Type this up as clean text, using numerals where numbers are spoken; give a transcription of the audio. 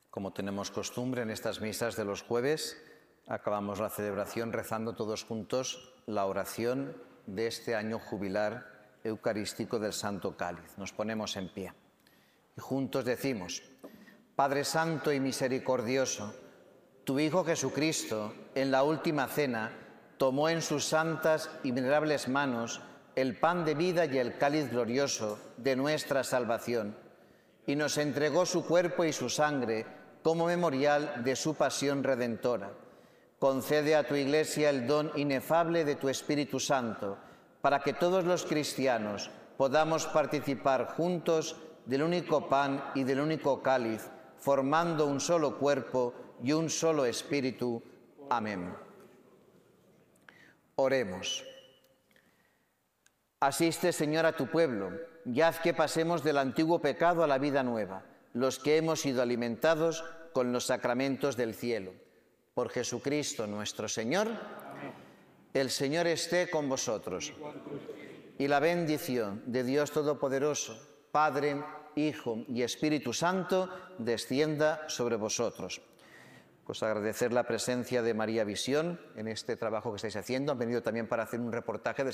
Como tenemos costumbre en estas misas de los jueves, acabamos la celebración rezando todos juntos la oración de este año jubilar eucarístico del Santo Cáliz. Nos ponemos en pie y juntos decimos: Padre Santo y Misericordioso, tu Hijo Jesucristo, en la última cena, tomó en sus santas y venerables manos el pan de vida y el cáliz glorioso de nuestra salvación, y nos entregó su cuerpo y su sangre como memorial de su pasión redentora. Concede a tu Iglesia el don inefable de tu Espíritu Santo, para que todos los cristianos podamos participar juntos del único pan y del único cáliz, formando un solo cuerpo y un solo espíritu. Amén. Oremos. Asiste, Señor, a tu pueblo, y haz que pasemos del antiguo pecado a la vida nueva, los que hemos sido alimentados con los sacramentos del cielo. Por Jesucristo nuestro Señor. Amén. El Señor esté con vosotros. Y la bendición de Dios Todopoderoso, Padre, Hijo y Espíritu Santo, descienda sobre vosotros. Pues agradecer la presencia de María Visión en este trabajo que estáis haciendo. Han venido también para hacer un reportaje de